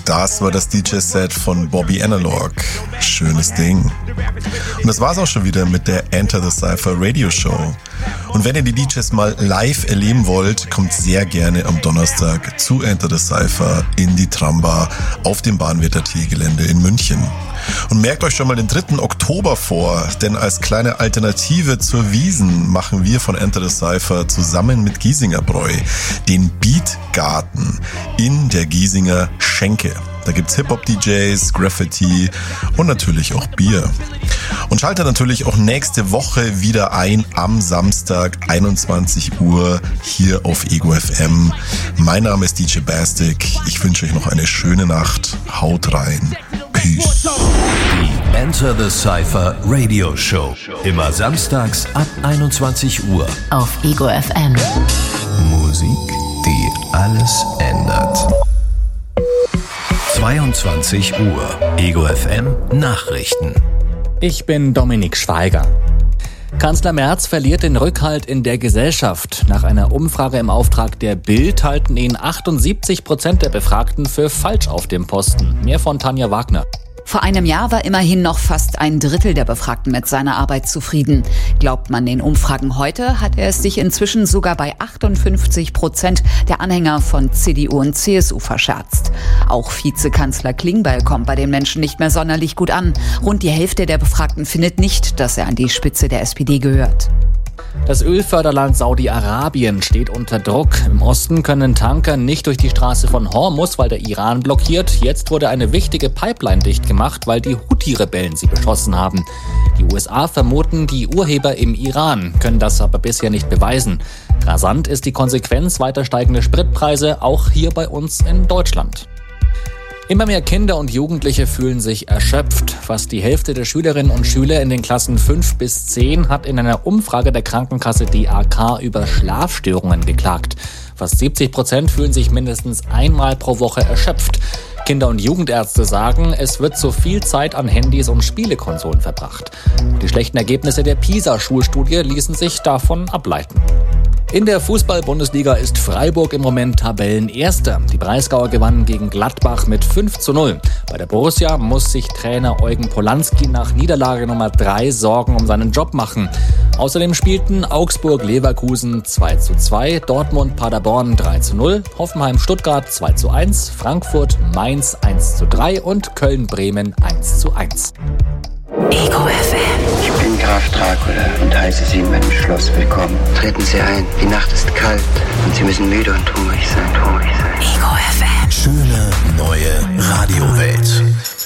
Das war das DJ-Set von Bobby Analog. Schönes Ding. Und das war's auch schon wieder mit der Enter the Cypher Radio Show. Und wenn ihr die DJs mal live erleben wollt, kommt sehr gerne am Donnerstag zu Enter the Cypher in die Tramba auf dem Bahnwärter Tiergelände in München. Und merkt euch schon mal den 3. Oktober vor, denn als kleine Alternative zur Wiesn machen wir von Enter the Cypher zusammen mit Giesinger Bräu den Beatgarten in der Giesinger Schenke. Da gibt's Hip-Hop-DJs, Graffiti und natürlich auch Bier. Und schaltet natürlich auch nächste Woche wieder ein am Samstag 21 Uhr hier auf Ego FM. Mein Name ist DJ Bastic. Ich wünsche euch noch eine schöne Nacht. Haut rein. Peace. Die Enter the Cypher Radio Show. Immer samstags ab 21 Uhr. Auf Ego FM. Musik, die alles ändert. 22 Uhr. Ego FM Nachrichten. Ich bin Dominik Schweiger. Kanzler Merz verliert den Rückhalt in der Gesellschaft. Nach einer Umfrage im Auftrag der Bild halten ihn 78% der Befragten für falsch auf dem Posten. Mehr von Tanja Wagner. Vor einem Jahr war immerhin noch fast ein Drittel der Befragten mit seiner Arbeit zufrieden. Glaubt man den Umfragen heute, hat er es sich inzwischen sogar bei 58% der Anhänger von CDU und CSU verscherzt. Auch Vizekanzler Klingbeil kommt bei den Menschen nicht mehr sonderlich gut an. Rund die Hälfte der Befragten findet nicht, dass er an die Spitze der SPD gehört. Das Ölförderland Saudi-Arabien steht unter Druck. Im Osten können Tanker nicht durch die Straße von Hormuz, weil der Iran blockiert. Jetzt wurde eine wichtige Pipeline dicht gemacht, weil die Houthi-Rebellen sie beschossen haben. Die USA vermuten die Urheber im Iran, können das aber bisher nicht beweisen. Rasant ist die Konsequenz weiter steigende Spritpreise, auch hier bei uns in Deutschland. Immer mehr Kinder und Jugendliche fühlen sich erschöpft. Fast die Hälfte der Schülerinnen und Schüler in den Klassen 5 bis 10 hat in einer Umfrage der Krankenkasse DAK über Schlafstörungen geklagt. Fast 70% fühlen sich mindestens einmal pro Woche erschöpft. Kinder- und Jugendärzte sagen, es wird zu viel Zeit an Handys und Spielekonsolen verbracht. Die schlechten Ergebnisse der PISA-Schulstudie ließen sich davon ableiten. In der Fußball-Bundesliga ist Freiburg im Moment Tabellenerster. Die Breisgauer gewannen gegen Gladbach mit 5:0. Bei der Borussia muss sich Trainer Eugen Polanski nach Niederlage Nummer 3 Sorgen um seinen Job machen. Außerdem spielten Augsburg-Leverkusen 2:2, Dortmund-Paderborn 3:0, Hoffenheim-Stuttgart 2:1, Frankfurt-Mainz 1:3 und Köln-Bremen 1:1. Ego FM. Ich bin Graf Dracula und heiße Sie in meinem Schloss willkommen. Treten Sie ein, die Nacht ist kalt und Sie müssen müde und hungrig sein. Ego FM. Schöne